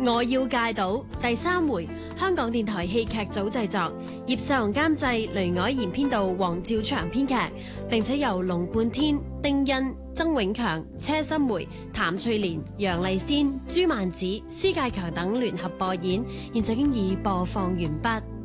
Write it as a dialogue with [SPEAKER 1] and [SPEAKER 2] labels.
[SPEAKER 1] 我要戒賭第3回，香港電台戲劇組製作，葉世雄監製，雷凱賢編導，黃兆祥編劇，並且由龍貫天、丁欣、曾永強、車心梅、譚翠蓮、楊麗仙、朱曼子、施介強等聯合播演，現在經已播放完畢。